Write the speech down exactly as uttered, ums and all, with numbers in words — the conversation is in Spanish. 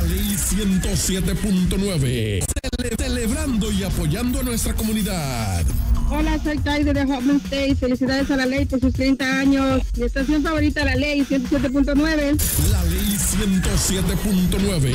Ley ciento siete punto nueve. Cele- celebrando y apoyando a nuestra comunidad. Hola, soy Taide de Home State. Felicidades a la ley por sus treinta años. Mi estación favorita, la ley ciento siete punto nueve. La Ley ciento siete punto nueve.